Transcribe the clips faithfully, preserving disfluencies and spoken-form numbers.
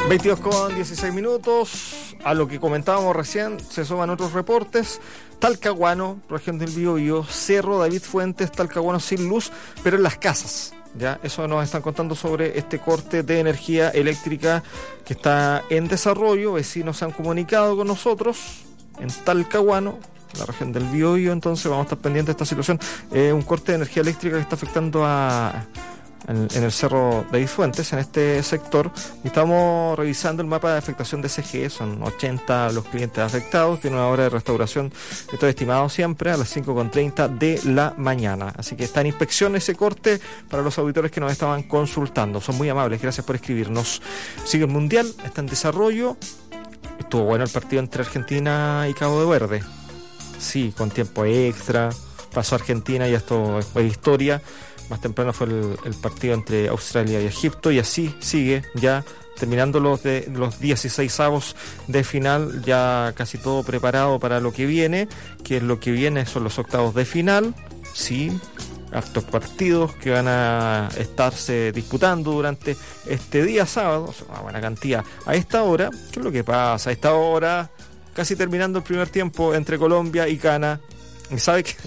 veintidós con dieciséis minutos. A lo que comentábamos recién, se suman otros reportes. Talcahuano, región del Biobío, Cerro David Fuentes, Talcahuano sin luz, pero en las casas. Ya, eso nos están contando sobre este corte de energía eléctrica que está en desarrollo. Vecinos se han comunicado con nosotros en Talcahuano, la región del Biobío. Entonces vamos a estar pendientes de esta situación. Eh, un corte de energía eléctrica que está afectando a... En, en el Cerro David Fuentes, en este sector. Estamos revisando el mapa de afectación de C G E, son ochenta los clientes afectados, tiene una hora de restauración, esto es estimado siempre a las cinco con treinta de la mañana, así que está en inspección ese corte para los auditores que nos estaban consultando. Son muy amables, gracias por escribirnos. Sigue el Mundial, está en desarrollo. Estuvo bueno el partido entre Argentina y Cabo de Verde, sí, con tiempo extra, pasó Argentina y esto es historia. Más temprano fue el, el partido entre Australia y Egipto, y así sigue, ya terminando los de los dieciseisavos de final, ya casi todo preparado para lo que viene, que es lo que viene son los octavos de final, sí, hartos partidos que van a estarse disputando durante este día sábado, una buena cantidad. A esta hora, ¿qué es lo que pasa? A esta hora, casi terminando el primer tiempo entre Colombia y Ghana, ¿y sabe qué?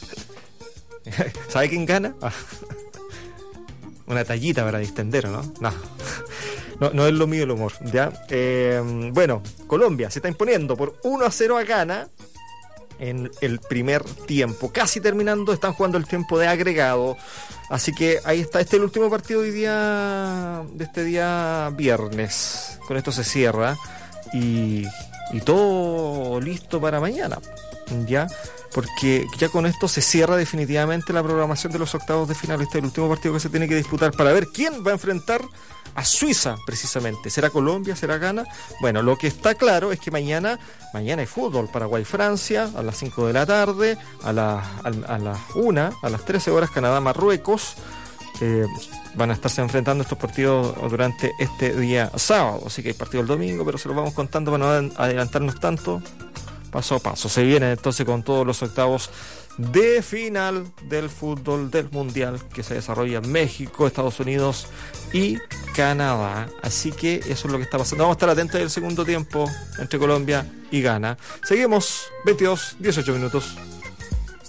¿Sabe quién gana? Ah. Una tallita para distender, ¿no? No. No, no es lo mío el humor, ¿ya? Eh, bueno, Colombia se está imponiendo por uno a cero a Ghana en el primer tiempo. Casi terminando, están jugando el tiempo de agregado. Así que ahí está, este es el último partido de hoy día, de este día viernes. Con esto se cierra y, y todo listo para mañana, ¿ya? Porque ya con esto se cierra definitivamente la programación de los octavos de final. Este es el último partido que se tiene que disputar para ver quién va a enfrentar a Suiza, precisamente. ¿Será Colombia? ¿Será Ghana? Bueno, lo que está claro es que mañana mañana hay fútbol. Paraguay-Francia a las cinco de la tarde, a, la, a, a las una, a las trece horas Canadá-Marruecos. Eh, van a estarse enfrentando estos partidos durante este día sábado. Así que hay partido el domingo, pero se los vamos contando para no adelantarnos tanto. Paso a paso. Se viene entonces con todos los octavos de final del fútbol del Mundial que se desarrolla en México, Estados Unidos y Canadá. Así que eso es lo que está pasando. Vamos a estar atentos del segundo tiempo entre Colombia y Ghana. Seguimos, veintidós, dieciocho minutos.